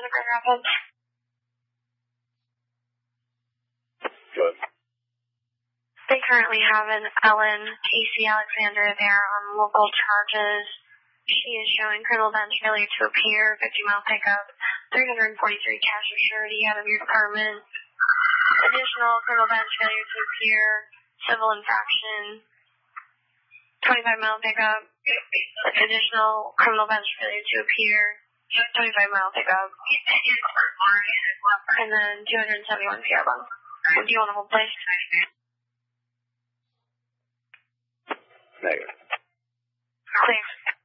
Grand Rapids. Good. They currently have an Ellen Casey Alexander there on local charges. She is showing criminal bench failure to appear, 50-mile pickup, 343 cash or surety out of your department. Additional criminal bench failure to appear, civil infraction, 25-mile pickup. Additional criminal bench failure to appear, 25-mile pickup. And then 271 PR bond. Do you want to hold, please? Negative. Clear.